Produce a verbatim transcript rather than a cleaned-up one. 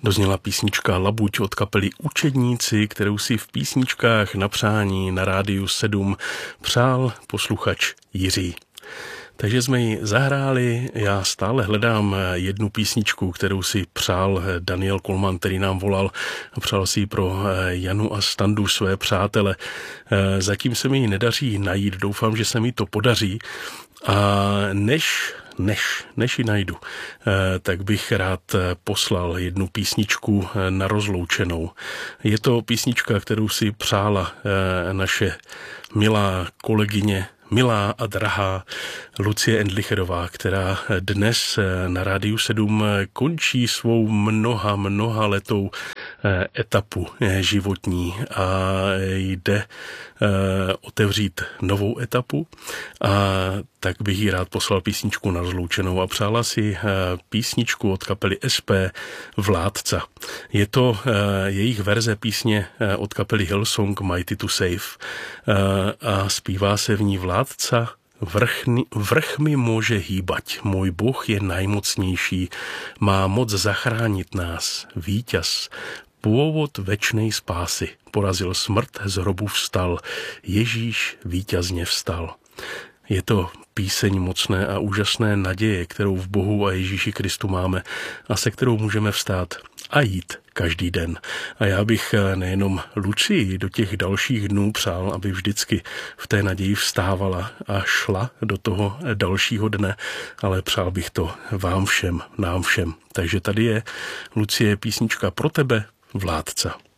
Dozněla písnička Labuť od kapely Učedníci, kterou si v písničkách na přání na rádiu sedm přál posluchač Jiří. Takže jsme ji zahráli, já stále hledám jednu písničku, kterou si přál Daniel Kolman, který nám volal a přál si ji pro Janu a Standu, své přátele. Zatím se mi ji nedaří najít, doufám, že se mi to podaří. A než, než, než ji najdu, tak bych rád poslal jednu písničku na rozloučenou. Je to písnička, kterou si přála naše milá kolegyně, milá a drahá Lucie Endlicherová, která dnes na rádiu sedm končí svou mnoha, mnoha letou etapu životní a jde otevřít novou etapu. A tak bych jí rád poslal písničku na rozloučenou a přála si písničku od kapely S P Vládca. Je to jejich verze písně od kapely Hillsong Mighty to Save a zpívá se v ní Vládca. Vrch, vrch mi může hýbať, můj Bůh je najmocnější, má moc zachránit nás, víťaz, původ večnej spásy, porazil smrt, z hrobu vstal, Ježíš víťazně vstal. Je to píseň mocné a úžasné naděje, kterou v Bohu a Ježíši Kristu máme a se kterou můžeme vstát a jít každý den. A já bych nejenom Lucii do těch dalších dnů přál, aby vždycky v té naději vstávala a šla do toho dalšího dne, ale přál bych to vám všem, nám všem. Takže tady je, Lucie, písnička pro tebe, Vládca.